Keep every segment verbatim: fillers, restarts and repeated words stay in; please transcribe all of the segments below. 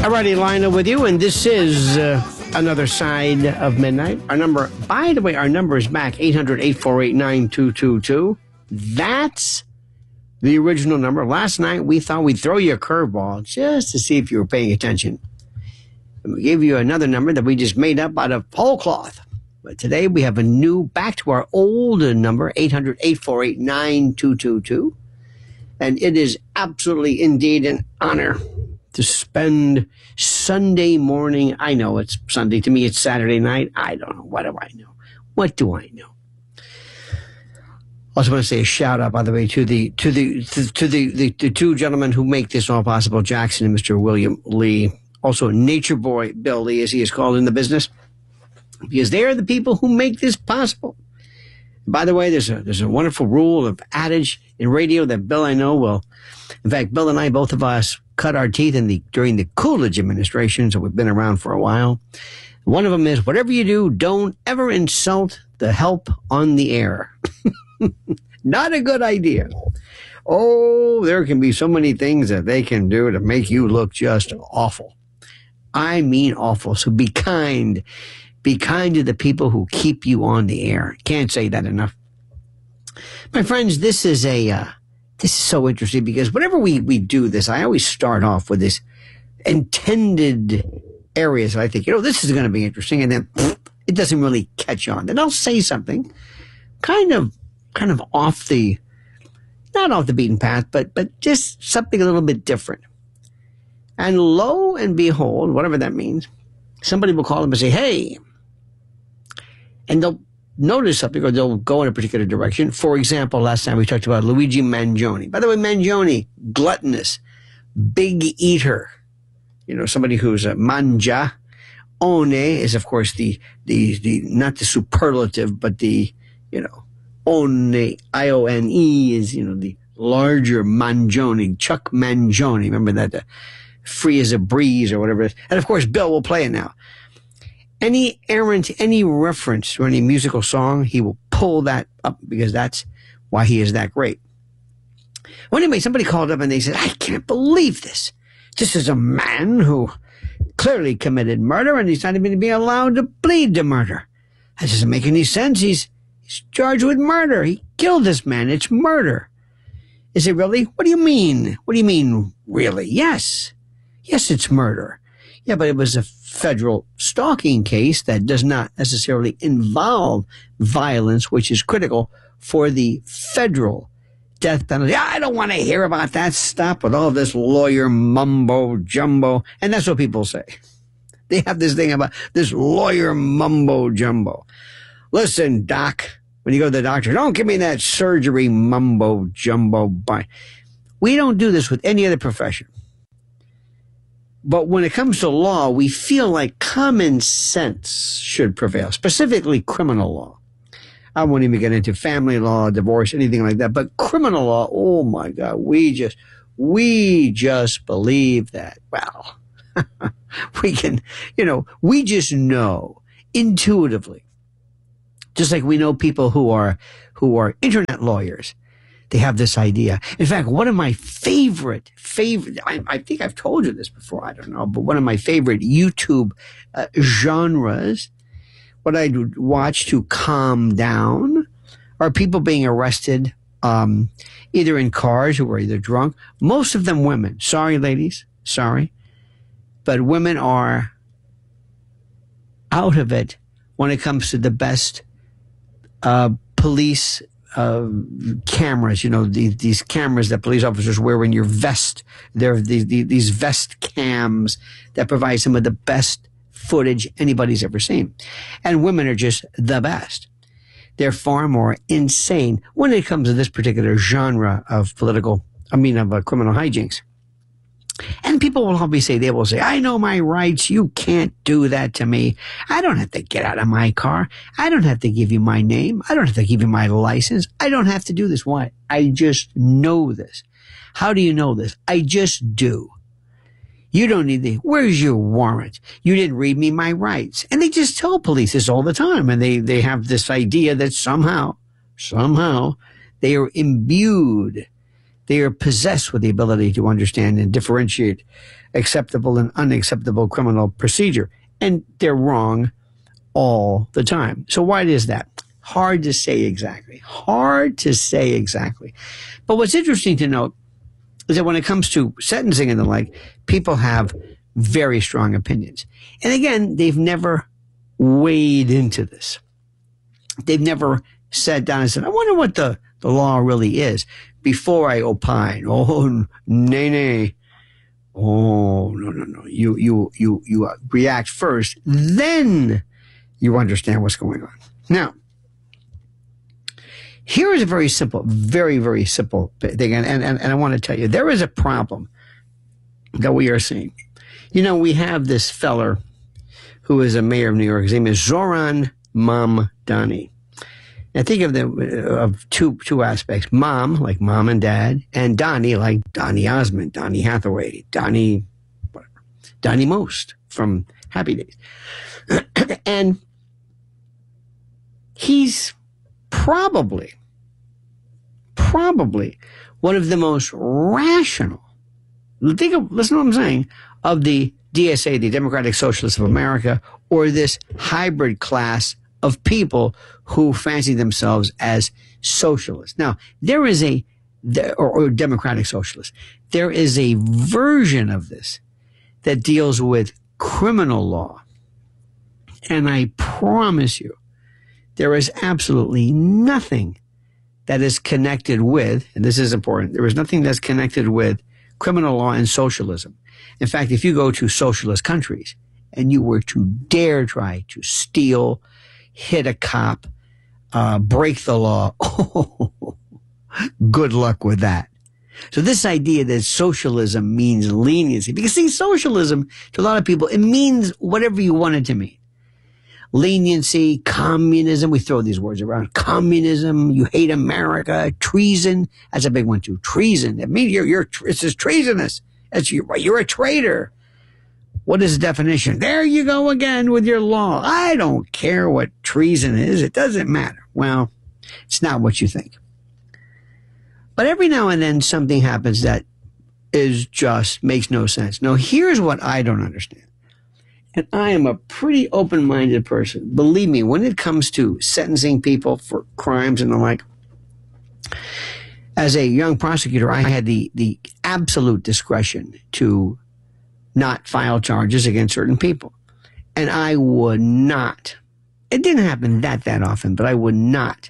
Alrighty, Lionel with you, and this is uh, another side of midnight. Our number, by the way, our number is back, eight hundred, eight four eight, nine two two two. That's the original number. Last night, we thought we'd throw you a curveball just to see if you were paying attention. And we gave you another number that we just made up out of whole cloth. But today, we have a new, back to our old number, eight hundred, eight four eight, nine two two two. And it is absolutely indeed an honor to spend Sunday morning. I know it's Sunday. To me, it's Saturday night. I don't know. What do I know? What do I know? Also want to say a shout out, by the way, to the to the to, to the, the the two gentlemen who make this all possible, Jackson and Mister William Lee. Also, Nature Boy Bill Lee, as he is called in the business, because they are the people who make this possible. By the way, there's a there's a wonderful rule of adage in radio that Bill I know will. In fact, Bill and I, both of us, cut our teeth in the during the Coolidge administration, so we've been around for a while. One of them is, whatever you do, don't ever insult the help on the air. Not a good idea. Oh, there can be so many things that they can do to make you look just awful. I mean awful. So be kind. Be kind to the people who keep you on the air. Can't say that enough. My friends, this is a... Uh, This is so interesting because whenever we, we do this, I always start off with this intended areas. I think, you know, this is going to be interesting. And then pfft, it doesn't really catch on. Then I'll say something kind of, kind of off the, not off the beaten path, but, but just something a little bit different. And lo and behold, whatever that means, somebody will call them and say, hey, and they'll notice something, or they'll go in a particular direction. For example, last time we talked about Luigi Mangione. By the way, Mangione, gluttonous, big eater. You know, somebody who's a manja. One is, of course, the, the, the, not the superlative, but the, you know, one, I O N E is, you know, the larger Mangione, Chuck Mangione. Remember that, uh, free as a breeze or whatever it is. And of course, Bill will play it now. Any errant, any reference to any musical song, he will pull that up because that's why he is that great. Well, anyway, somebody called up and they said, I can't believe this. This is a man who clearly committed murder and he's not even being allowed to plead to murder. That doesn't make any sense. He's, he's charged with murder. He killed this man. It's murder. Is it really? What do you mean? What do you mean, really? Yes. Yes, it's murder. Yeah, but it was a federal stalking case that does not necessarily involve violence, which is critical for the federal death penalty. I don't want to hear about that stuff with all this lawyer mumbo jumbo. And that's what people say. They have this thing about this lawyer mumbo jumbo. Listen, doc, when you go to the doctor, don't give me that surgery mumbo jumbo. We don't do this with any other profession. But when it comes to law, we feel like common sense should prevail, specifically criminal law. I won't even get into family law, divorce, anything like that. But criminal law, oh my God, we just, we just believe that, well, we can, you know, we just know intuitively, just like we know people who are, who are internet lawyers. They have this idea. In fact, one of my favorite, favorite, I, I think I've told you this before, I don't know, but one of my favorite YouTube uh, genres, what I watch to calm down, are people being arrested um, either in cars who are either drunk. Most of them women. Sorry, ladies. Sorry. But women are out of it when it comes to the best uh, police Uh, cameras, you know, the, these cameras that police officers wear in your vest. They're these, these vest cams that provide some of the best footage anybody's ever seen. And women are just the best. They're far more insane when it comes to this particular genre of political, I mean, of uh, criminal hijinks. And people will always say, they will say, I know my rights. You can't do that to me. I don't have to get out of my car. I don't have to give you my name. I don't have to give you my license. I don't have to do this. Why? I just know this. How do you know this? I just do. You don't need the, where's your warrant? You didn't read me my rights. And they just tell police this all the time. And they, they have this idea that somehow, somehow, they are imbued They are possessed with the ability to understand and differentiate acceptable and unacceptable criminal procedure. And they're wrong all the time. So why is that? Hard to say exactly. Hard to say exactly. But what's interesting to note is that when it comes to sentencing and the like, people have very strong opinions. And again, they've never weighed into this. They've never sat down and said, I wonder what the, the law really is before I opine. Oh, nay, nay. Oh, no, no, no. You, you, you, you react first, then you understand what's going on. Now, here is a very simple, very, very simple thing. And, and, and I want to tell you, there is a problem that we are seeing. You know, we have this feller who is a mayor of New York. His name is Zoran Mamdani. I think of the of two two aspects: mom, like mom and dad, and Donnie, like Donnie Osmond, Donnie Hathaway, Donnie, whatever, Donnie Most from Happy Days, and he's probably, probably one of the most rational. Think of, listen to what I'm saying, of the D S A, the Democratic Socialists of America, or this hybrid class of people who fancy themselves as socialists. Now, there is a, or, or democratic socialists, there is a version of this that deals with criminal law. And I promise you, there is absolutely nothing that is connected with, and this is important, there is nothing that's connected with criminal law and socialism. In fact, if you go to socialist countries and you were to dare try to steal, hit a cop, uh, break the law, oh, good luck with that. So this idea that socialism means leniency, because see, socialism, to a lot of people, it means whatever you want it to mean. Leniency, communism, we throw these words around. Communism, you hate America, treason, that's a big one too. Treason, it means you're, you're, it's just treasonous. That's, you're, you're a traitor. What is the definition? There you go again with your law. I don't care what treason is. It doesn't matter. Well, it's not what you think. But every now and then something happens that is just makes no sense. Now, here's what I don't understand. And I am a pretty open-minded person. Believe me, when it comes to sentencing people for crimes and the like, as a young prosecutor, I had the, the absolute discretion to not file charges against certain people. And I would not, it didn't happen that, that often, but I would not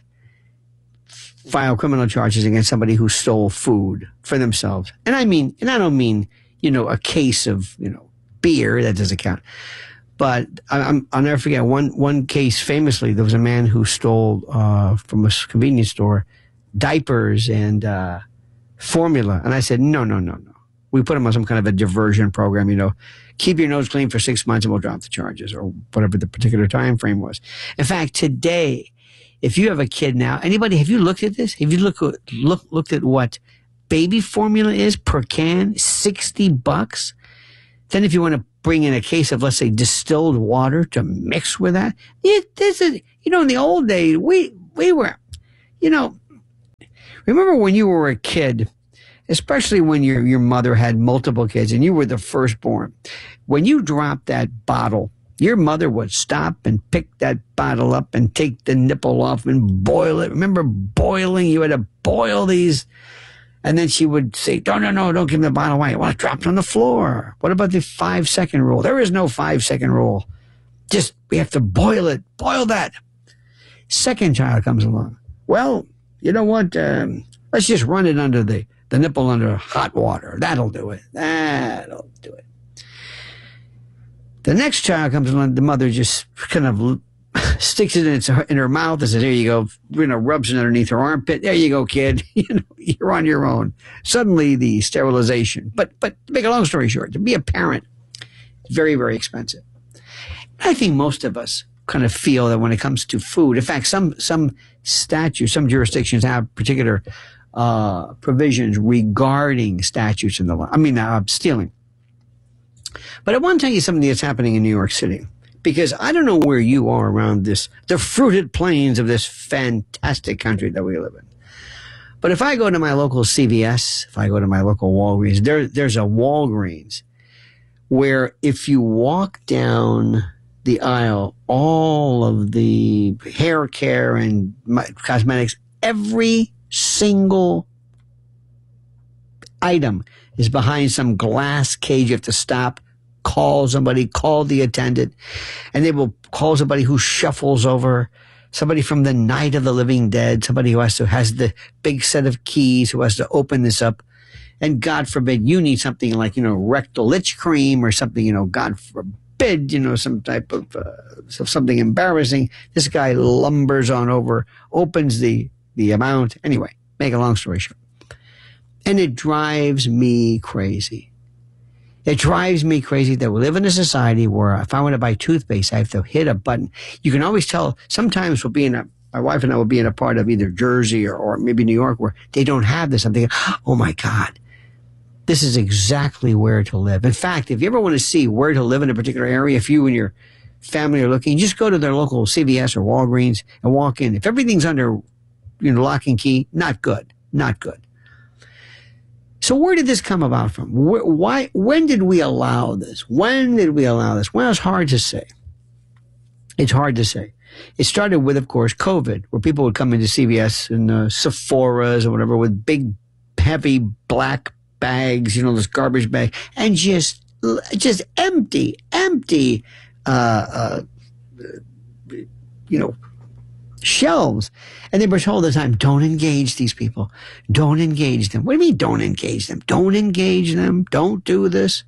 file criminal charges against somebody who stole food for themselves. And I mean, and I don't mean, you know, a case of, you know, beer, that doesn't count. But I, I'm, I'll never forget one, one case famously, there was a man who stole uh, from a convenience store diapers and uh, formula. And I said, no, no, no, no. We put him on some kind of a diversion program, you know, keep your nose clean for six months and we'll drop the charges, or whatever the particular time frame was. In fact, today, if you have a kid now, anybody, have you looked at this? Have you look, look, looked at what baby formula is per can? sixty bucks. Then if you want to bring in a case of, let's say, distilled water to mix with that, it, this is, you know, in the old days, we, we were, you know, remember when you were a kid, especially when your, your mother had multiple kids and you were the firstborn, when you dropped that bottle, your mother would stop and pick that bottle up and take the nipple off and boil it. Remember boiling? You had to boil these. And then she would say, no, no, no, don't give me the bottle away. Well, it dropped on the floor. What about the five second rule? There is no five second rule. Just, we have to boil it. Boil that. Second child comes along. Well, you know what? Um, let's just run it under the, the nipple under hot water. That'll do it. That'll do it. The next child comes along. The mother just kind of sticks it in, its, in her mouth and says, there you go, you know, rubs it underneath her armpit. There you go, kid. You know, you're on your own. Suddenly the sterilization. But, but to make a long story short, to be a parent, very, very expensive. I think most of us kind of feel that when it comes to food, in fact, some, some statutes, some jurisdictions have particular uh, provisions regarding statutes in the law. I mean, uh, stealing. But I want to tell you something that's happening in New York City. Because I don't know where you are around this, the fruited plains of this fantastic country that we live in. But if I go to my local C V S, if I go to my local Walgreens, there, there's a Walgreens where if you walk down the aisle, all of the hair care and cosmetics, every single item is behind some glass cage. You have to stop, call somebody, call the attendant, and they will call somebody who shuffles over, somebody from the Night of the Living Dead, somebody who has to has the big set of keys, who has to open this up. And God forbid you need something like, you know, rectal itch cream or something, you know, God forbid, you know, some type of uh, something embarrassing. This guy lumbers on over, opens the, the amount. Anyway, make a long story short. And it drives me crazy. It drives me crazy that we live in a society where if I want to buy toothpaste, I have to hit a button. You can always tell, sometimes we'll be in a, my wife and I will be in a part of either Jersey or, or maybe New York where they don't have this. I'm thinking, oh my God, this is exactly where to live. In fact, if you ever want to see where to live in a particular area, if you and your family are looking, just go to their local C V S or Walgreens and walk in. If everything's under, you know, lock and key, not good, not good. So where did this come about from? Where, why? When did we allow this? When did we allow this? Well, it's hard to say. It's hard to say. It started with, of course, COVID, where people would come into C V S and uh, Sephora's or whatever with big, heavy black bags, you know, this garbage bag, and just, just empty, empty, uh, uh, you know, shelves. And they were told all the time, don't engage these people. Don't engage them. What do you mean don't engage them? Don't engage them. Don't do this.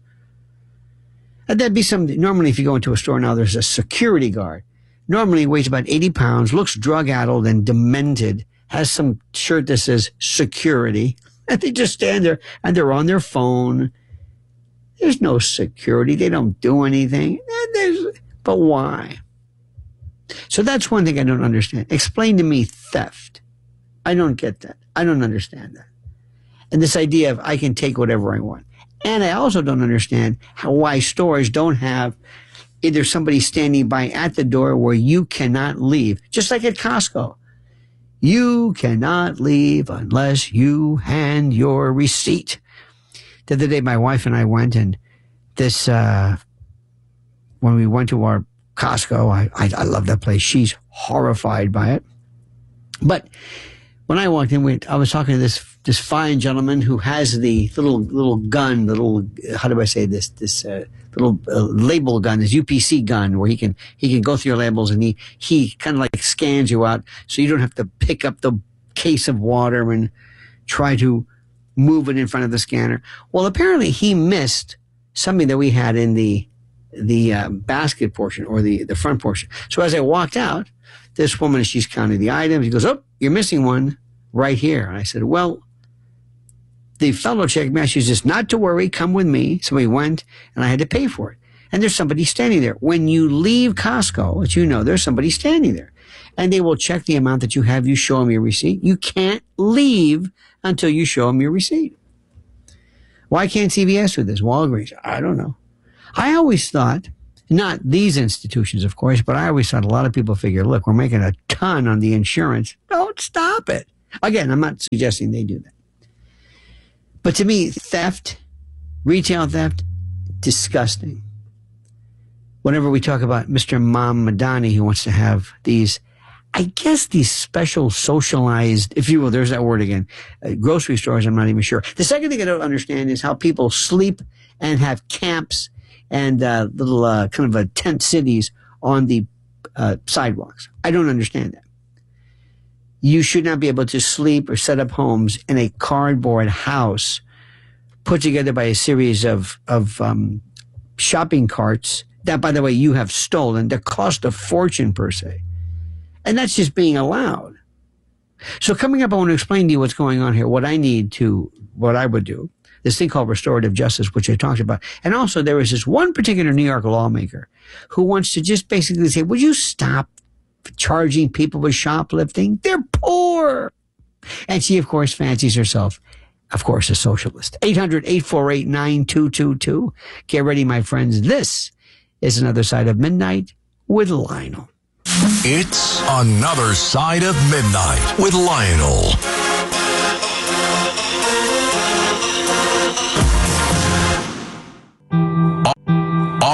And that'd be something. Normally, if you go into a store now, there's a security guard. Normally weighs about eighty pounds, looks drug-addled and demented, has some shirt that says security. And they just stand there and they're on their phone. There's no security. They don't do anything. There's, but why? So that's one thing I don't understand. Explain to me theft. I don't get that. I don't understand that. And this idea of I can take whatever I want. And I also don't understand how why stores don't have either somebody standing by at the door where you cannot leave. Just like at Costco. You cannot leave unless you hand your receipt. The other day, my wife and I went, and this, uh, when we went to our Costco, I, I, I love that place. She's horrified by it. But when I walked in, we, I was talking to this this fine gentleman who has the little little gun, the little, how do I say this, this uh, little uh, label gun, this U P C gun, where he can he can go through your labels and he he kind of like scans you out, so you don't have to pick up the case of water and try to move it in front of the scanner. Well, apparently he missed something that we had in the the uh, basket portion or the, the front portion. So as I walked out, this woman, she's counting the items. She goes, oh, you're missing one right here. And I said, well, the fellow checked me out. She says, not to worry, come with me. So we went and I had to pay for it. And there's somebody standing there. When you leave Costco, as you know, there's somebody standing there. And they will check the amount that you have. You show them your receipt. You can't leave until you show them your receipt. Why can't C V S do this? Walgreens? I don't know. I always thought, not these institutions, of course, but I always thought a lot of people figure, look, we're making a ton on the insurance. Don't stop it. Again, I'm not suggesting they do that. But to me, theft, retail theft, disgusting. Whenever we talk about Mister Mom Madani, who wants to have these, I guess these special socialized, if you will, there's that word again, uh, grocery stores, I'm not even sure. The second thing I don't understand is how people sleep and have camps and uh, little uh, kind of uh, tent cities on the uh, sidewalks. I don't understand that. You should not be able to sleep or set up homes in a cardboard house put together by a series of, of um, shopping carts that, by the way, you have stolen that cost a fortune per se. And that's just being allowed. So coming up, I want to explain to you what's going on here, what I need to, what I would do. This thing called restorative justice, which I talked about. And also there is this one particular New York lawmaker who wants to just basically say, would you stop charging people with shoplifting? They're poor. And she, of course, fancies herself, of course, a socialist. eight hundred, eight four eight, nine two two two. Get ready, my friends. This is Another Side of Midnight with Lionel. It's Another Side of Midnight with Lionel.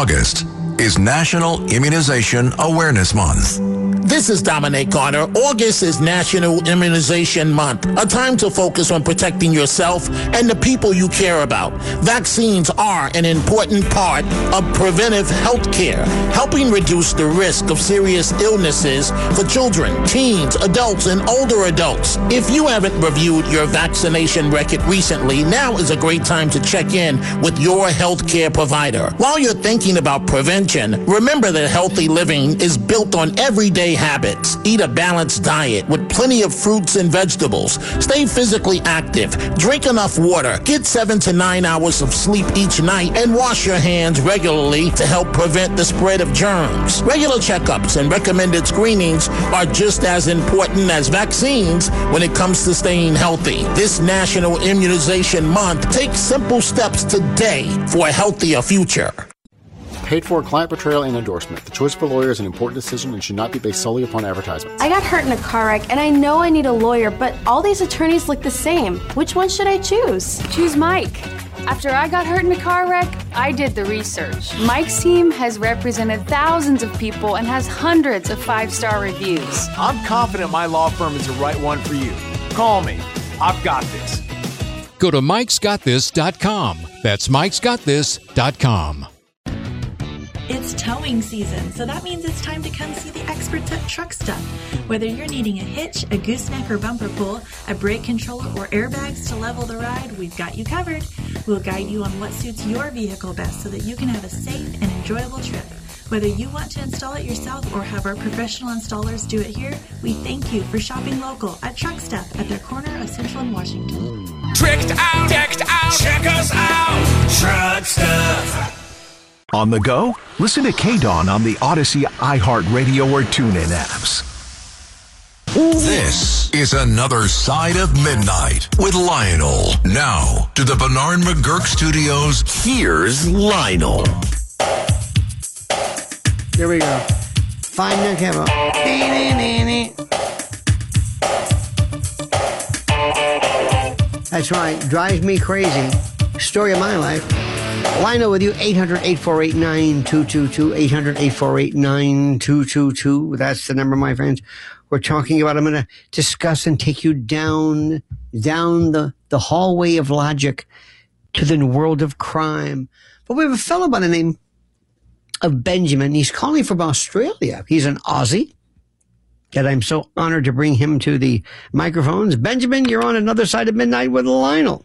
August is National Immunization Awareness Month. This is Dominic Garner. August is National Immunization Month, a time to focus on protecting yourself and the people you care about. Vaccines are an important part of preventive health care, helping reduce the risk of serious illnesses for children, teens, adults, and older adults. If you haven't reviewed your vaccination record recently, now is a great time to check in with your health care provider. While you're thinking about prevention, remember that healthy living is built on everyday habits. Eat a balanced diet with plenty of fruits and vegetables. Stay physically active. Drink enough water. Get seven to nine hours of sleep each night and wash your hands regularly to help prevent the spread of germs. Regular checkups and recommended screenings are just as important as vaccines when it comes to staying healthy. This National Immunization Month, take simple steps today for a healthier future. Paid for client portrayal and endorsement. The choice of a lawyer is an important decision and should not be based solely upon advertisements. I got hurt in a car wreck and I know I need a lawyer, but all these attorneys look the same. Which one should I choose? Choose Mike. After I got hurt in a car wreck, I did the research. Mike's team has represented thousands of people and has hundreds of five-star reviews. I'm confident my law firm is the right one for you. Call me. I've got this. Go to mikes got this dot com. That's mikes got this dot com. It's towing season, so that means it's time to come see the experts at Truck Stuff. Whether you're needing a hitch, a gooseneck or bumper pull, a brake controller, or airbags to level the ride, we've got you covered. We'll guide you on what suits your vehicle best so that you can have a safe and enjoyable trip. Whether you want to install it yourself or have our professional installers do it here, we thank you for shopping local at Truck Stuff at their corner of Central and Washington. Tricked out, decked out, check us out, Truck Stuff. On the go? Listen to K-Dawn on the Odyssey, iHeartRadio, or TuneIn apps. This is Another Side of Midnight with Lionel. Now, to the Bernard McGurk Studios, here's Lionel. Here we go. Find the camera. That's right. Drives me crazy. Story of my life. Lionel with you, eight hundred, eight four eight, nine two two two, eight hundred, eight four eight, nine two two two. That's the number, my friends. We're talking about, I'm going to discuss and take you down, down the, the hallway of logic to the world of crime. But we have a fellow by the name of Benjamin. He's calling from Australia. He's an Aussie. And I'm so honored to bring him to the microphones. Benjamin, you're on Another Side of Midnight with Lionel.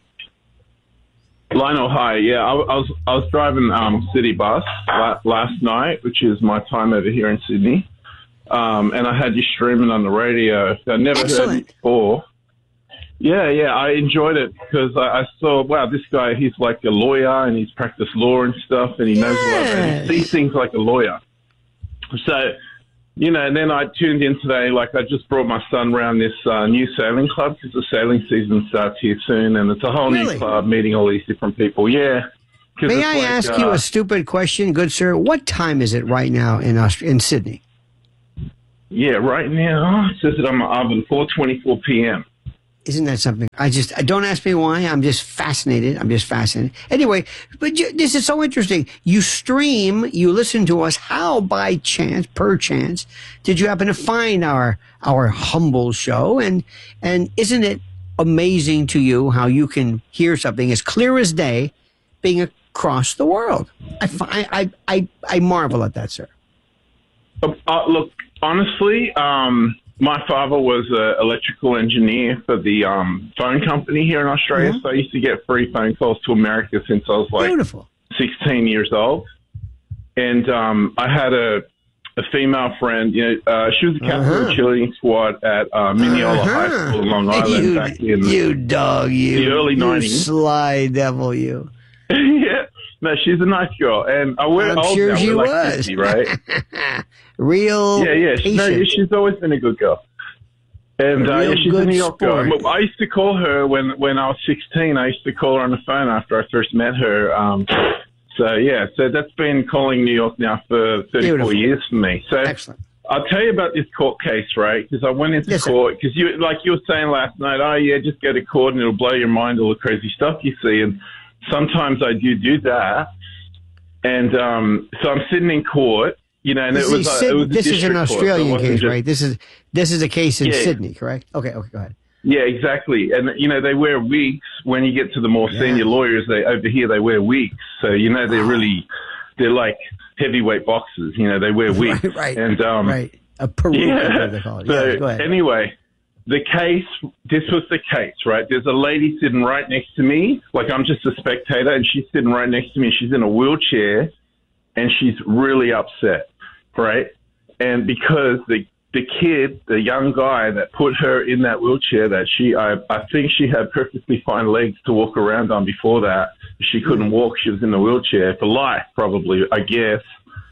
Lionel, hi. Yeah, I, I was I was driving um, City Bus la- last night, which is my time over here in Sydney, um, and I had you streaming on the radio. I never Excellent. heard it before. Yeah, yeah, I enjoyed it because I, I saw, wow, this guy, he's like a lawyer and he's practiced law and stuff, and he knows yes. a lot, and he sees things like a lawyer. So, you know, and then I tuned in today, like I just brought my son around this uh, new sailing club because the sailing season starts here soon, and it's a whole really? new club meeting all these different people. Yeah. May I like, ask uh, you a stupid question, good sir? What time is it right now in Aust- in Sydney? Yeah, right now, it says it on my oven, four twenty-four p.m. Isn't that something? I just, don't ask me why. I'm just fascinated. I'm just fascinated. Anyway, but you, this is so interesting. You stream, you listen to us. How by chance, per chance, did you happen to find our, our humble show? And, and isn't it amazing to you how you can hear something as clear as day being across the world? I, I, I, I marvel at that, sir. Uh, uh, look, honestly, um, my father was an electrical engineer for the um, phone company here in Australia, mm-hmm. so I used to get free phone calls to America since I was like Beautiful. sixteen years old. And um, I had a, a female friend, you know, uh, she was a captain uh-huh. of the cheerleading squad at uh, Mineola uh-huh. High School in Long Island you, back in you dog, you, the early you nineties. Sly devil, you. Yeah. No, she's a nice girl, and I we're I'm old sure now. she we're like was. fifty, right? Real Yeah, yeah. She, no, she's always been a good girl. And uh, yeah, she's a New York sport. girl. I used to call her when, when I was sixteen. I used to call her on the phone after I first met her. Um, so, yeah, so that's been calling New York now for thirty-four Beautiful. years for me. So Excellent. I'll tell you about this court case, right? Because I went into yes, court, because you, like you were saying last night, oh, yeah, just go to court and it'll blow your mind, all the crazy stuff you see. And sometimes I do do that. And um, so I'm sitting in court, you know, and this it was, is, uh, it was this is an Australian court, so case, just, right? This is this is a case in yeah. Sydney, correct? Okay, okay, go ahead. Yeah, exactly. And, you know, they wear wigs. When you get to the more Yeah. senior lawyers, they over here, they wear wigs. So, you know, they're really, they're like heavyweight boxers. You know, they wear wigs. Right, right, and, um, right. A peruke, yeah. they call it. So, Yeah, go ahead. anyway, the case, this was the case, right? There's a lady sitting right next to me. Like, I'm just a spectator, and she's sitting right next to me. She's in a wheelchair, and she's really upset, right? And because the the kid, the young guy that put her in that wheelchair, that she, I, I think she had perfectly fine legs to walk around on before that. She couldn't walk. She was in the wheelchair for life, probably, I guess.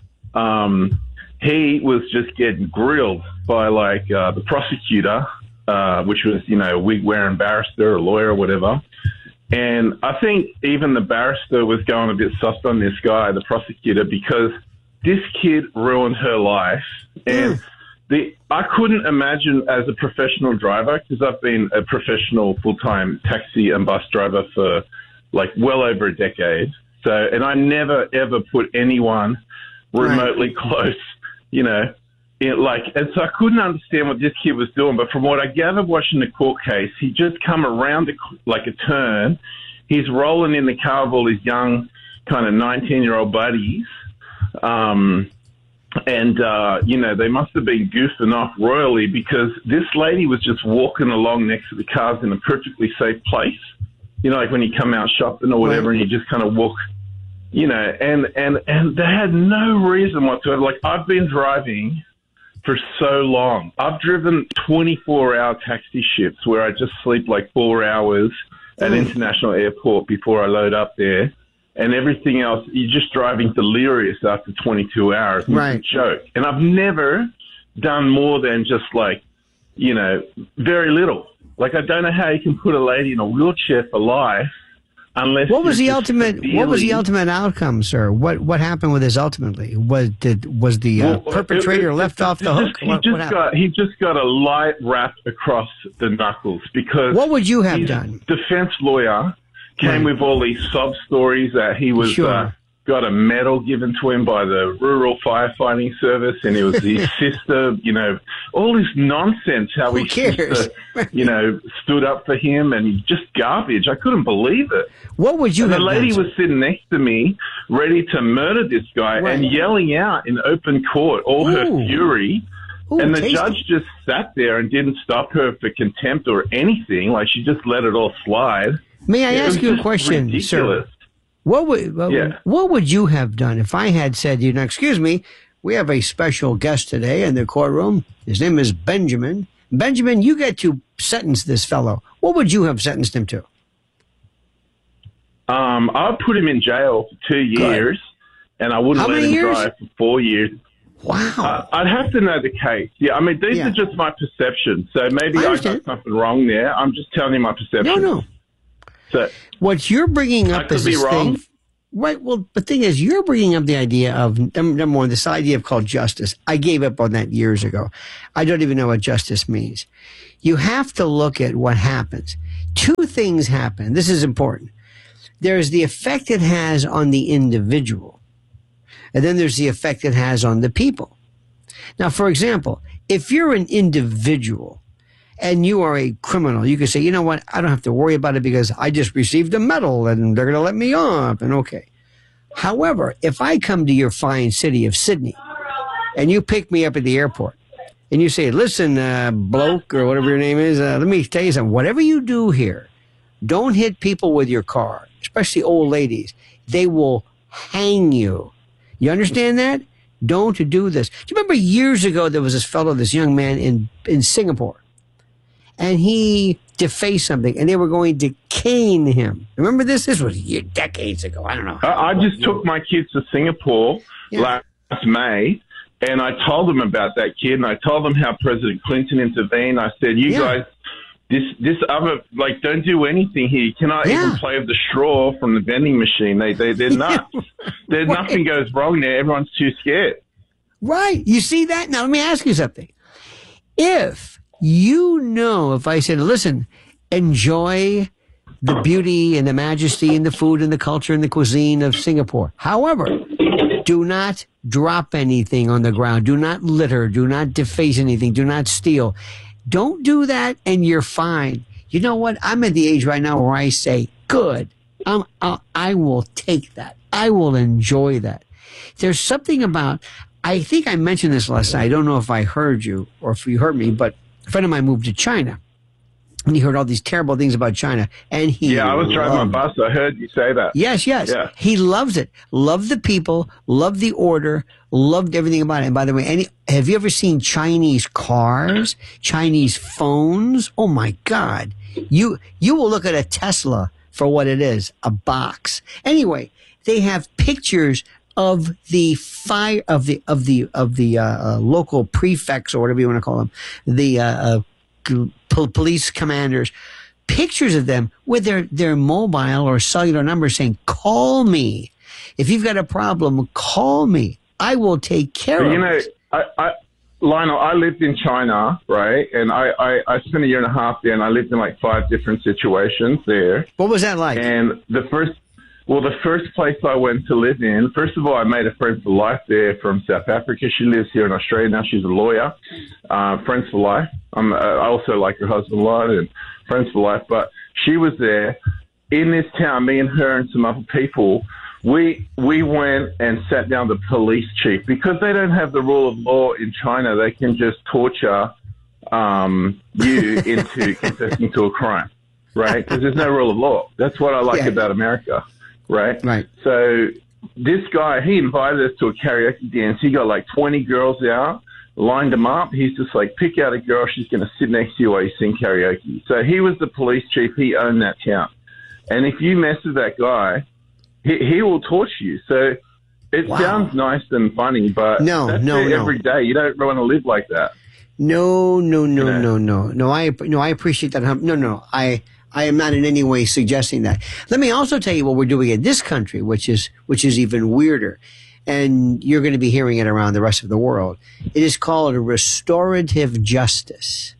Um, he was just getting grilled by, like, uh, the prosecutor, uh, which was, you know, a wig-wearing barrister or lawyer or whatever. And I think even the barrister was going a bit soft on this guy, the prosecutor, because this kid ruined her life. And the I couldn't imagine as a professional driver, because I've been a professional full-time taxi and bus driver for like well over a decade. So, and I never, ever put anyone remotely close, you know, in, like, and so I couldn't understand what this kid was doing. But from what I gathered watching the court case, he just come around a, like a turn. He's rolling in the car with all his young kind of nineteen-year-old buddies. Um, and, uh, you know, they must have been goofing off royally, because this lady was just walking along next to the cars in a perfectly safe place. You know, like when you come out shopping or whatever, right. and you just kind of walk, you know, and, and, and they had no reason whatsoever. Like, I've been driving for so long. I've driven twenty-four hour taxi shifts where I just sleep like four hours at mm. International Airport before I load up there. And everything else, you're just driving delirious after twenty-two hours. It's right. a joke. And I've never done more than just like, you know, very little. Like, I don't know how you can put a lady in a wheelchair for life unless. What was the ultimate? Severely... What was the ultimate outcome, sir? What What happened with this ultimately? Was did was the uh, well, perpetrator it, it, it, left off the hook? He what, just what got he just got a light rap across the knuckles, because what would you have done? Defense lawyer. Came right. with all these sob stories that he was sure. uh, got a medal given to him by the Rural Firefighting Service, and it was his sister. You know, all this nonsense. How Who he, cares? Uh, you know, stood up for him, and just garbage. I couldn't believe it. What would you? And have the lady done, was sitting next to me, ready to murder this guy, right. and yelling out in open court all Ooh. her fury. Ooh, and the tasty. judge just sat there and didn't stop her for contempt or anything. Like, she just let it all slide. May I yeah, ask you a question, ridiculous. sir? What would what, yeah. what would you have done if I had said, you know, excuse me, we have a special guest today in the courtroom. His name is Benjamin. Benjamin, you get to sentence this fellow. What would you have sentenced him to? Um, I'd put him in jail for two years, Good. and I wouldn't How let many him years? drive for four years. Wow. Uh, I'd have to know the case. Yeah, I mean, these yeah. are just my perceptions. So maybe I, I got something wrong there. I'm just telling you my perception. No, no. So, what you're bringing up I could is be this wrong. thing, right? Well, the thing is, you're bringing up the idea of number one, this idea of called justice. I gave up on that years ago. I don't even know what justice means. You have to look at what happens. Two things happen. This is important. There's the effect it has on the individual, and then there's the effect it has on the people. Now, for example, if you're an individual and you are a criminal, you can say, you know what, I don't have to worry about it because I just received a medal and they're going to let me off, and okay. However, if I come to your fine city of Sydney and you pick me up at the airport and you say, listen, uh, bloke, or whatever your name is, uh, let me tell you something. Whatever you do here, don't hit people with your car, especially old ladies. They will hang you. You understand that? Don't do this. Do you remember years ago there was this fellow, this young man in, in Singapore, and he defaced something, and they were going to cane him. Remember this? This was year, decades ago. I don't know. I, I just took my kids to Singapore yeah. last May, and I told them about that kid, and I told them how President Clinton intervened. I said, you yeah. guys, this this other, like, don't do anything here. You cannot yeah. even play with the straw from the vending machine. They, they, they're nuts. There, right. Nothing goes wrong there. Everyone's too scared. Right. You see that? Now, let me ask you something. If you know, if I said, listen, enjoy the beauty and the majesty and the food and the culture and the cuisine of Singapore. However, do not drop anything on the ground. Do not litter. Do not deface anything. Do not steal. Don't do that and you're fine. You know what? I'm at the age right now where I say, good. I'm, I'll, I will take that. I will enjoy that. There's something about, I think I mentioned this last night. I don't know if I heard you or if you heard me, but a friend of mine moved to China. And he heard all these terrible things about China. And he Yeah, I was driving my bus. I heard you say that. Yes, yes. Yeah. He loves it. Loved the people, loved the order, loved everything about it. And by the way, any, have you ever seen Chinese cars, Chinese phones? Oh, my God. You you will look at a Tesla for what it is, a box. Anyway, they have pictures of the fire of the of the of the uh, uh, local prefects or whatever you want to call them, the uh, uh, police commanders, pictures of them with their, their mobile or cellular number saying, call me. If you've got a problem, call me. I will take care but of you know, it. I, I, Lionel, I lived in China, right? And I, I, I spent a year and a half there, and I lived in like five different situations there. What was that like? And the first, well, the first place I went to live in, first of all, I made a friend for life there from South Africa. She lives here in Australia now. She's a lawyer. Uh, friends for life. I'm, uh, I also like her husband a lot and friends for life. But she was there in this town, me and her and some other people. We we went and sat down with the police chief because they don't have the rule of law in China. They can just torture um, you into confessing to a crime, right? Because there's no rule of law. That's what I like Yeah. about America, right? Right. So this guy, he invited us to a karaoke dance. He got like twenty girls out, lined them up. He's just like, pick out a girl. She's going to sit next to you while you sing karaoke. So he was the police chief. He owned that town. And if you mess with that guy, he, he will torture you. So it Wow. sounds nice and funny, but No, that's no, it no. every day. You don't want to live like that. No, no, no, You know? no, no, no. I no, I appreciate that. hum- No, no, I I am not in any way suggesting that. Let me also tell you what we're doing in this country, which is which is even weirder, and you're going to be hearing it around the rest of the world. It is called restorative justice.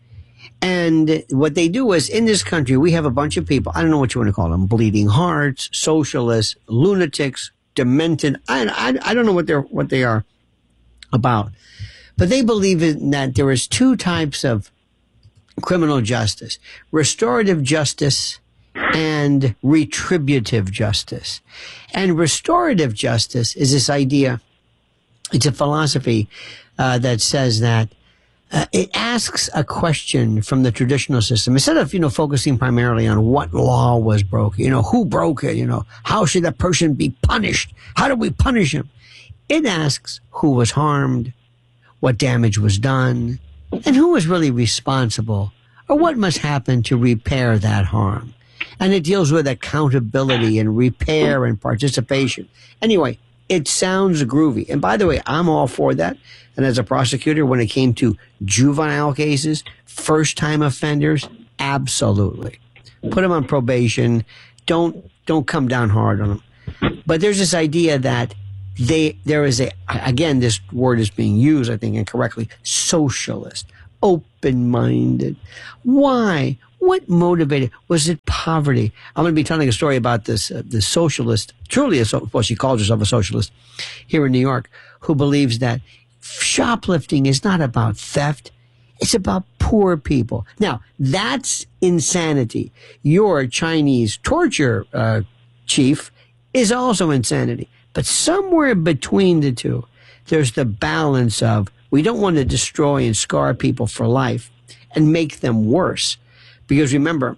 And what they do is, in this country, we have a bunch of people, I don't know what you want to call them, bleeding hearts, socialists, lunatics, demented. I, I, I don't know what they're, what they are about. But they believe in that there is two types of criminal justice, restorative justice and retributive justice. And restorative justice is this idea, it's a philosophy uh, that says that Uh, it asks a question from the traditional system. Instead of, you know, focusing primarily on what law was broken, you know, who broke it, you know, how should that person be punished? How do we punish him? It asks who was harmed, what damage was done, and who was really responsible, or what must happen to repair that harm. And it deals with accountability and repair and participation. Anyway, it sounds groovy. And by the way, I'm all for that. And as a prosecutor, when it came to juvenile cases, first-time offenders, absolutely. Put them on probation. Don't don't come down hard on them. But there's this idea that they there is a, again, this word is being used, I think, incorrectly, socialist, open-minded. Why? What motivated? Was it poverty? I'm going to be telling a story about this uh, this socialist, truly a so, well, she calls herself a socialist here in New York, who believes that shoplifting is not about theft. It's about poor people. Now, that's insanity. Your Chinese torture uh, chief is also insanity. But somewhere between the two, there's the balance of we don't want to destroy and scar people for life and make them worse. Because remember,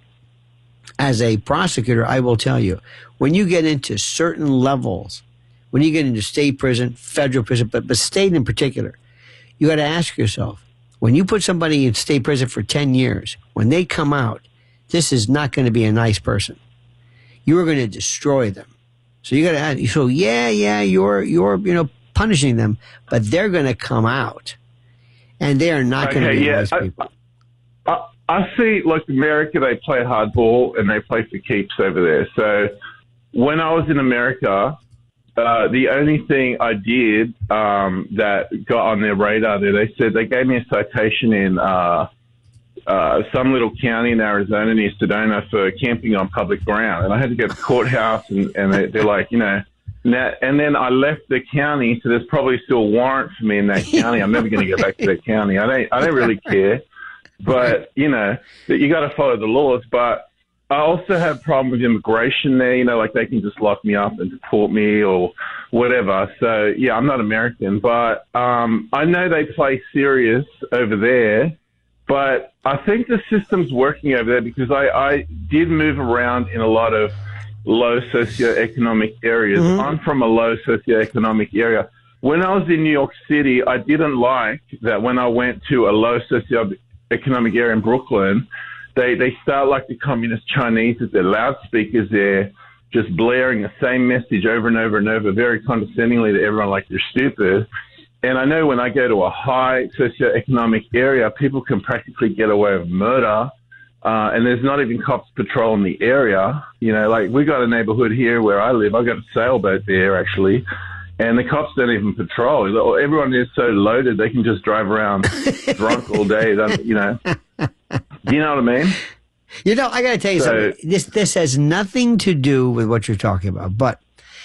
as a prosecutor, I will tell you, when you get into certain levels, when you get into state prison, federal prison, but, but state in particular, you got to ask yourself, when you put somebody in state prison for ten years, when they come out, this is not going to be a nice person. You are going to destroy them. So you got to ask, so yeah, yeah, you're, you're, you know, punishing them, but they're going to come out and they are not Okay, going to be yeah, nice I- people. I, I see, like America, they play hardball and they play for keeps over there. So when I was in America, uh, the only thing I did um, that got on their radar there, they said they gave me a citation in uh, uh, some little county in Arizona near Sedona for camping on public ground. And I had to go to the courthouse, and, and they, they're like, you know, now, and then I left the county, so there's probably still a warrant for me in that county. I'm never going to go back to that county. I don't, I don't really care. But, you know, you got to follow the laws. But I also have a problem with immigration there. You know, like they can just lock me up and deport me or whatever. So, yeah, I'm not American. But um, I know they play serious over there. But I think the system's working over there because I, I did move around in a lot of low socioeconomic areas. Mm-hmm. I'm from a low socioeconomic area. When I was in New York City, I didn't like that when I went to a low socioeconomic area in Brooklyn, they, they start like the communist Chinese with their loudspeakers there, just blaring the same message over and over and over, very condescendingly to everyone like they're stupid. And I know when I go to a high socioeconomic area, people can practically get away with murder. Uh, and there's not even cops patrolling the area. You know, like we got a neighborhood here where I live. I got a sailboat there actually, and the cops don't even patrol. Everyone is so loaded they can just drive around drunk all day. You know, do you know what I mean? You know, I got to tell you so, something. This this has nothing to do with what you're talking about. But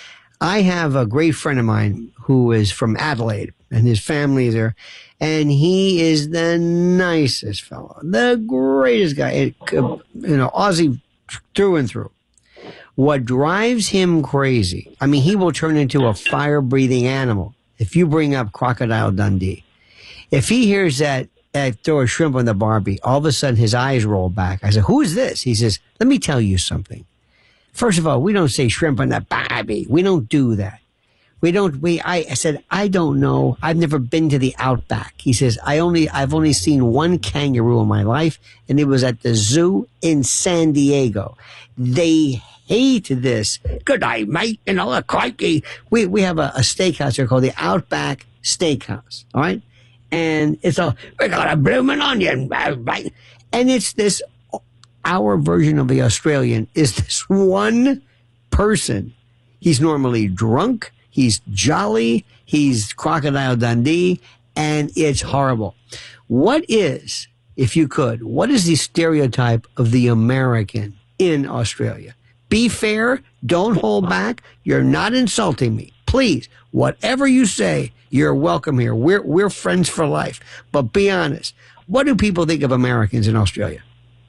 I have a great friend of mine who is from Adelaide, and his family is there. And he is the nicest fellow, the greatest guy, you know, Aussie through and through. What drives him crazy, I mean, he will turn into a fire-breathing animal if you bring up Crocodile Dundee. If he hears that, uh, throw a shrimp on the Barbie, all of a sudden his eyes roll back. I said, who is this? He says, let me tell you something. First of all, we don't say shrimp on the Barbie. We don't do that. We don't, we, I, I said, I don't know. I've never been to the Outback. He says, I only, I've only seen one kangaroo in my life, and it was at the zoo in San Diego. They hate this. Good day, mate. You know, crikey. We, we have a, a steakhouse here called the Outback Steakhouse. All right. And it's all, we got a bloomin' onion. Right? And it's this, our version of the Australian is this one person. He's normally drunk. He's jolly, he's Crocodile Dundee, and it's horrible. What is, if you could, what is the stereotype of the American in Australia? Be fair, don't hold back, you're not insulting me. Please, whatever you say, you're welcome here. We're, we're friends for life. But be honest, what do people think of Americans in Australia?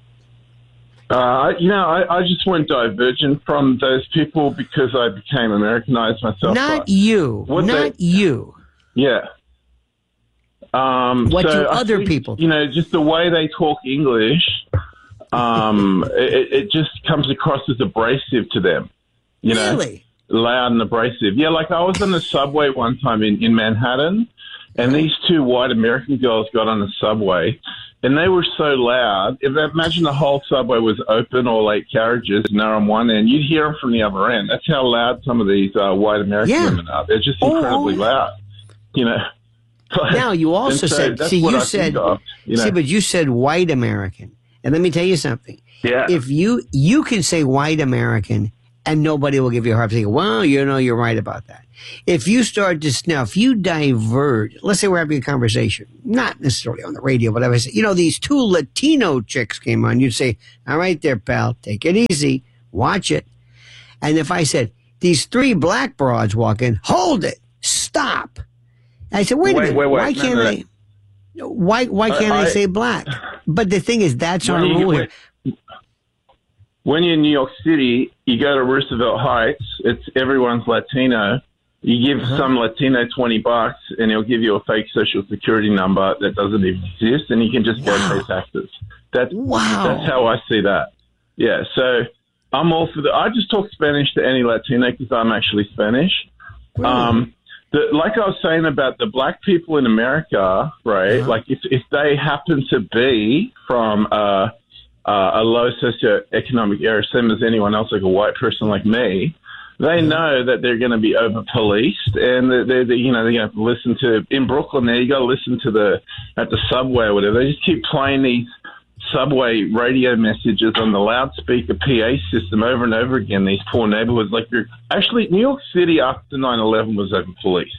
Uh, you know, I, I just went divergent from those people because I became Americanized myself. Not you. Not they, you. Yeah. Um, what so do I other think, people? You know, just the way they talk English, um, it, it just comes across as abrasive to them. You know, really? Loud and abrasive. Yeah, like I was on the subway one time in, in Manhattan, and these two white American girls got on the subway. And they were so loud. If imagine the whole subway was open, all eight carriages, and they're on one end, you'd hear them from the other end. That's how loud some of these uh, white American yeah. women are. They're just incredibly oh. loud. You know. Now you also so said, see, you I said, of, you know? see, but you said white American, and let me tell you something. Yeah. If you you can say white American, and nobody will give you a hard time. Well, you know, you're right about that. If you start to, now, if you diverge, let's say we're having a conversation, not necessarily on the radio, but I would say, you know, these two Latino chicks came on, you'd say, all right there, pal, take it easy, watch it. And if I said, these three black broads walk in, hold it, stop. I said, wait, wait a minute, wait, wait, why can't no, no, no. I, why, why can't I, I, I say black? But the thing is, that's our rule here. When you're in New York City, you go to Roosevelt Heights, it's everyone's Latino. You give uh-huh. some Latino twenty bucks and he'll give you a fake social security number that doesn't even exist, and you can just go wow. pay taxes. That's, wow. that's how I see that. Yeah, so I'm all for the, I just talk Spanish to any Latino because I'm actually Spanish. Really? Um, the, like I was saying about the black people in America, right, uh-huh. like if, if they happen to be from uh, uh, a low socioeconomic area, same as anyone else, like a white person like me, they know that they're going to be over-policed, and they're, they're, you know, they're going to have to listen to, in Brooklyn there, you got to listen to the, at the subway or whatever, they just keep playing these subway radio messages on the loudspeaker P A system over and over again, these poor neighborhoods. Like, you're, actually, New York City after nine eleven was over-policed.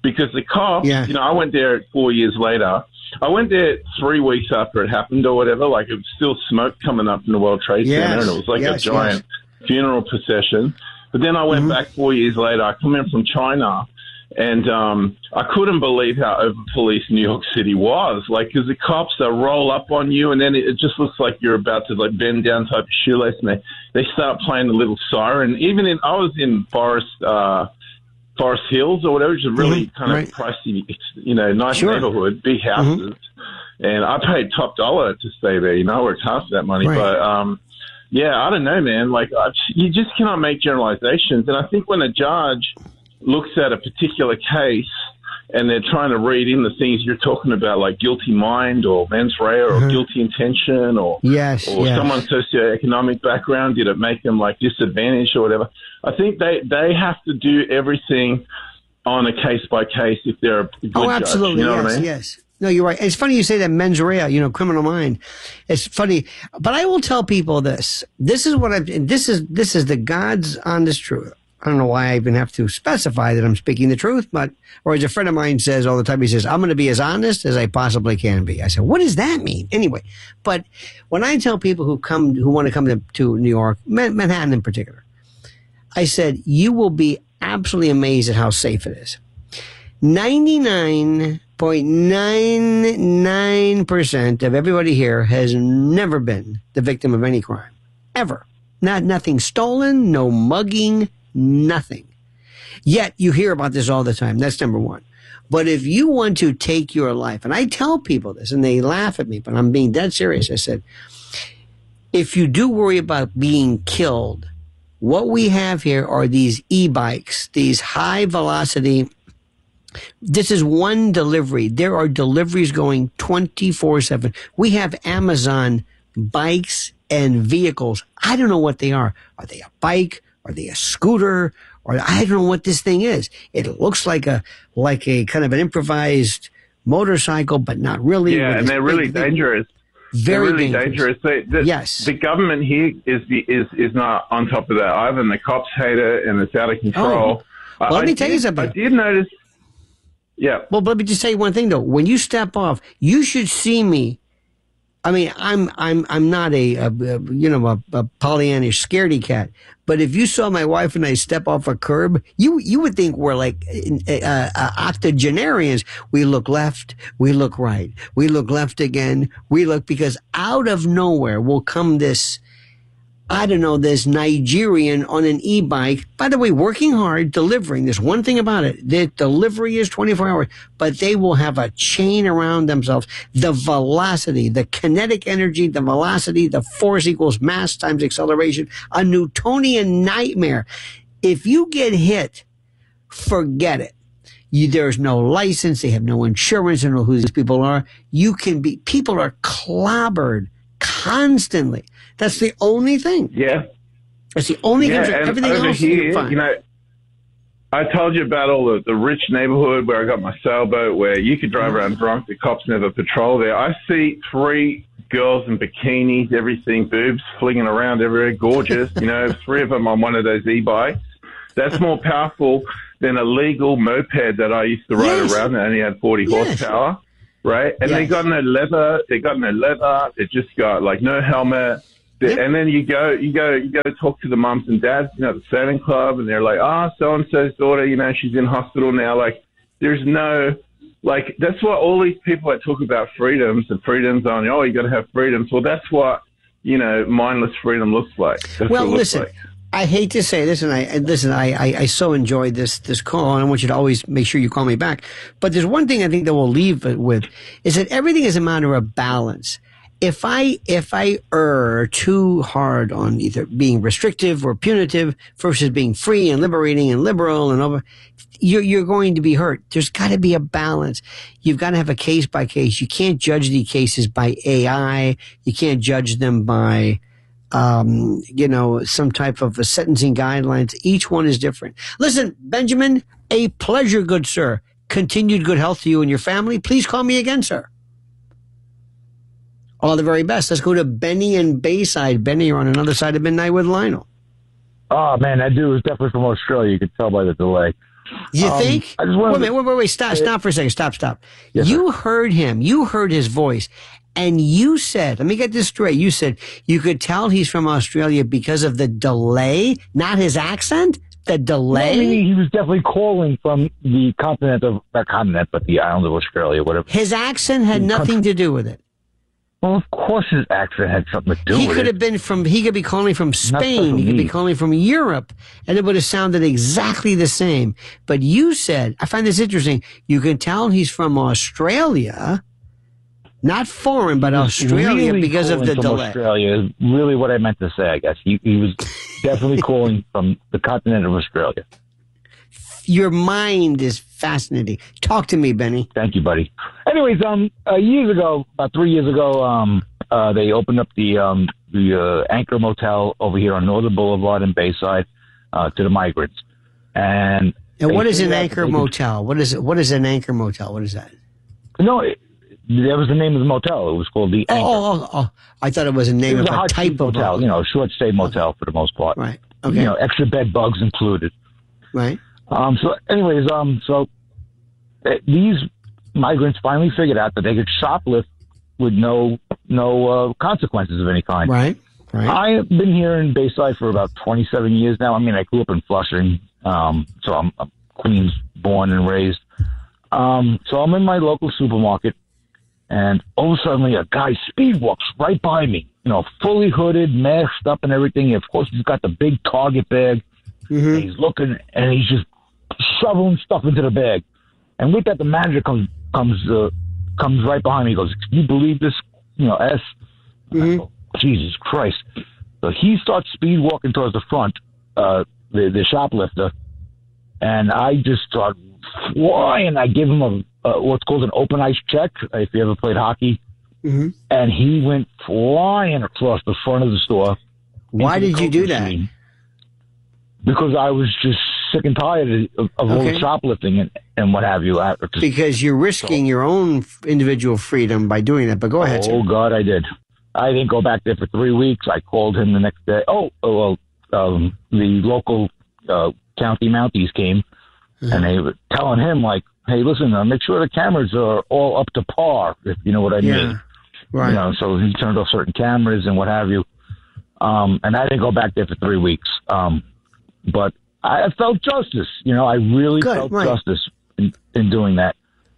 because the cops, Yeah. you know, I went there four years later. I went there three weeks after it happened or whatever. Like, it was still smoke coming up from the World Trade Yes. Center, and it was like Yes, a giant funeral procession. But then I went Mm-hmm. back four years later. I come in from China, and um, I couldn't believe how over-policed New York City was. Like, because the cops, they roll up on you, and then it, it just looks like you're about to, like, bend down type of shoelace, and they, they start playing the little siren. Even in, I was in Forest, uh, Forest Hills or whatever, which is a really Mhm, kind of right. pricey, you know, nice Sure. neighborhood, big houses. Mm-hmm. And I paid top dollar to stay there. You know, I worked hard for that money. Right. But, um, yeah, I don't know, man. Like, I, you just cannot make generalizations. And I think when a judge looks at a particular case and they're trying to read in the things you're talking about, like guilty mind or mens rea or Mhm. guilty intention or, Yes, or yes. someone's socioeconomic background, did it make them, like, disadvantaged or whatever? I think they, they have to do everything on a case-by-case if they're a good Oh, judge. absolutely. You know yes, what I mean? yes. No, you're right. It's funny you say that mens rea, you know, criminal mind. It's funny, but I will tell people this. This is what I've, and this is, this is the God's honest truth. I don't know why I even have to specify that I'm speaking the truth, but, or as a friend of mine says all the time, he says, I'm going to be as honest as I possibly can be. I said, what does that mean? Anyway, but when I tell people who come, who want to come to, to New York, Manhattan in particular, I said, you will be absolutely amazed at how safe it is. ninety-nine point nine nine percent of everybody here has never been the victim of any crime. Ever. Not nothing stolen, no mugging, nothing. Yet you hear about this all the time. That's number one. But if you want to take your life, and I tell people this, and they laugh at me, but I'm being dead serious. I said, if you do worry about being killed, what we have here are these e-bikes, these high velocity. This is one delivery. There are deliveries going twenty-four seven. We have Amazon bikes and vehicles. I don't know what they are. Are they a bike? Are they a scooter? Or I don't know what this thing is. It looks like a like a kind of an improvised motorcycle, but not really. Yeah, and they're really big thing. dangerous. Very they're really dangerous. dangerous. They, the, Yes. The government here is the, is is not on top of that either. And the cops hate it, and it's out of control. Oh. Well, let I, me I tell did, you something. I did notice. Yeah. Well, but let me just say one thing though. When you step off, you should see me. I mean, I'm I'm I'm not a, a, a you know a, a Pollyannish scaredy cat. But if you saw my wife and I step off a curb, you you would think we're like uh, uh, octogenarians. We look left, we look right, we look left again, we look because out of nowhere will come this. I don't know, this Nigerian on an e-bike, by the way, working hard, delivering. There's one thing about it. The delivery is twenty-four hours, but they will have a chain around themselves. The velocity, the kinetic energy, the velocity, the force equals mass times acceleration, a Newtonian nightmare. If you get hit, forget it. You, there's no license. They have no insurance. They don't know who these people are. You can be, people are clobbered constantly. That's the only thing. Yeah. That's the only yeah, thing. and Everything over else here, is fine. you know, I told you about all the, the rich neighborhood where I got my sailboat, where you could drive around drunk. The cops never patrol there. I see three girls in bikinis, everything, boobs flinging around everywhere, gorgeous. You know, three of them on one of those e-bikes. That's more powerful than a legal moped that I used to ride Yes. around that only had forty Yes. horsepower, right? And they Yes. got no leather. They got no leather. They just got like no helmet. The- Yep. And then you go, you go, you go talk to the mums and dads, you know, at the sailing club, and they're like, "Ah, oh, so and so's daughter, you know, she's in hospital now." Like, there's no, like, that's what all these people that talk about freedoms and freedoms on, oh, you got to have freedoms. Well, that's what, you know, mindless freedom looks like. That's Well, what it looks listen, like. I hate to say this, and I and listen, I, I I so enjoyed this this call, and I want you to always make sure you call me back. But there's one thing I think that we'll leave it with is that everything is a matter of balance. If I if I err too hard on either being restrictive or punitive versus being free and liberating and liberal and over, you're you're going to be hurt. There's got to be a balance. You've got to have a case by case. You can't judge the cases by A I. You can't judge them by um, you know, some type of a sentencing guidelines. Each one is different. Listen, Benjamin, a pleasure, good sir. Continued good health to you and your family. Please call me again, sir. All the very best. Let's go to Benny and Bayside. Benny, you're on another side of midnight with Lionel. Oh, man, that dude was definitely from Australia. You could tell by the delay. You Um, think? I just Wait wanted a minute, wait, wait, wait, stop, stop for a second, stop, stop. Yes, you heard him, you heard his voice, and you said, let me get this straight, you said you could tell he's from Australia because of the delay, not his accent? The delay? No, I mean, he was definitely calling from the continent of, not continent, but the island of Australia, whatever. His accent had nothing to do with it. Well, of course his accent had something to do He with could it. have been from, he could be calling from Spain, he could be calling from Europe, and it would have sounded exactly the same. But you said, I find this interesting, you can tell he's from Australia, not foreign, but Australia Really because of calling the from delay. Australia is really what I meant to say, I guess. He, he was definitely calling from the continent of Australia. Your mind is fascinating. Talk to me, Benny. Thank you, buddy. Anyways, um, uh, years ago, about three years ago, um, uh, they opened up the um, the uh, Anchor Motel over here on Northern Boulevard in Bayside uh, to the migrants. And And what they is an figured out that anchor they could- motel? What is it? What is an anchor motel? What is that? No, it, that was the name of the motel. It was called the Oh, Anchor. oh, oh, oh. I thought it was a name It was of a a hot type seat of motel, you know, a short stay motel for the most part. Right. Okay. You know, extra bed bugs included. Right. Um. So, anyways, um. So uh, these migrants finally figured out that they could shoplift with no no uh, consequences of any kind. Right. Right. I've been here in Bayside for about twenty-seven years now. I mean, I grew up in Flushing, um, so I'm, I'm Queens born and raised. Um, so I'm in my local supermarket, and all of a sudden, a guy speed walks right by me. You know, fully hooded, masked up, and everything. Of course, he's got the big Target bag. Mm-hmm. And he's looking, and he's just shoveling stuff into the bag. And with that, the manager comes comes uh, comes right behind me. He goes, "Can you believe this? You know, S." Mm-hmm. Go, Jesus Christ! So he starts speed walking towards the front, uh, the the shoplifter, and I just start flying. I give him a uh, what's called an open ice check. If you ever played hockey, mm-hmm. and he went flying across the front of the store. Why did you do that? Machine. Because I was just sick and tired of, of all Okay. the shoplifting and, and what have you. After Because you're risking your own f- individual freedom by doing that. But go ahead, Oh, sir. God, I did. I didn't go back there for three weeks. I called him the next day. Oh, oh well, um, the local uh, county Mounties came, and they were telling him, like, hey, listen, uh, make sure the cameras are all up to par, if you know what I Yeah. mean. Right. You know, so he turned off certain cameras and what have you. Um, and I didn't go back there for three weeks. Um, but I felt justice. You know, I really Good, felt right. justice in, in doing that.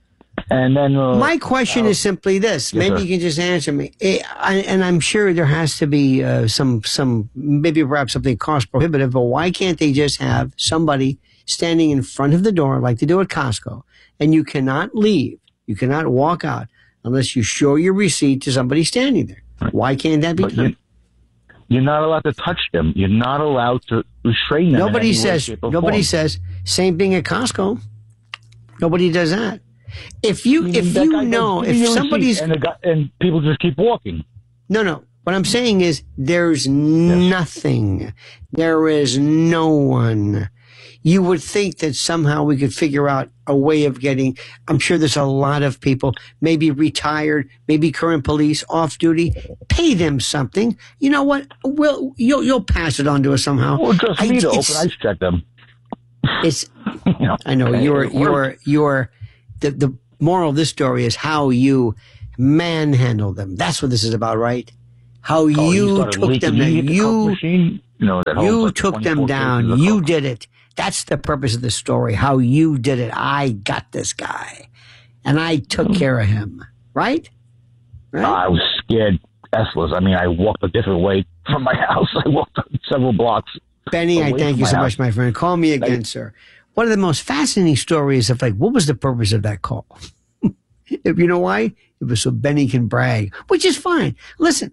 And then uh, My question uh, is simply this. yes, Maybe sir. you can just answer me. Eh, I, and I'm sure there has to be uh, some, some, maybe perhaps something cost prohibitive, but why can't they just have somebody standing in front of the door like they do at Costco, and you cannot leave, you cannot walk out unless you show your receipt to somebody standing there? Why can't that be But done? you- You're not allowed to touch them. You're not allowed to restrain them. in Nobody any way, says, shape, or nobody form. says, same thing at Costco. Nobody does that. If you, if That you guy goes, know, "Give me if your receipt," somebody's, and, the guy, and people just keep walking. no, no. What I'm saying is there's nothing. There is no one. You would think that somehow we could figure out a way of getting, I'm sure there's a lot of people, maybe retired, maybe current police, off duty, pay them something. You know what? We'll, you'll, you'll pass it on to us somehow. Well, just I- me to it's- open ice check them. It's, You know, I know hey, you're, it you're, works. you're, the, the moral of this story is how you manhandle them. That's what this is about, right? How Oh, he you started took leaking. them down. He hit the Coke You, machine, you know, that holds you like took them twenty-four down. cases of You Coke. did it. That's the purpose of the story. How you did it. I got this guy, and I took care of him. Right? Right? I was scared essless. I mean, I walked a different way from my house. I walked several blocks. Benny, I away thank from you my so house. much, my friend. Call me again, Thank- sir. One of the most fascinating stories of like, what was the purpose of that call? If you know why? It was so Benny can brag, which is fine. Listen,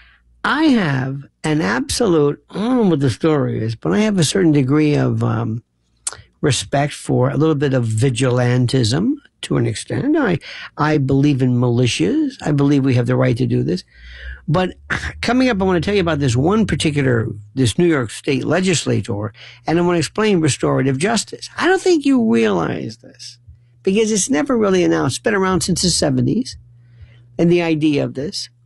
I have an absolute, I don't know what the story is, but I have a certain degree of um, respect for a little bit of vigilantism to an extent. I, I believe in militias. I believe we have the right to do this. But coming up, I want to tell you about this one particular, this New York State legislator, and I want to explain restorative justice. I don't think you realize this because it's never really announced. It's been around since the seventies, and the idea of this.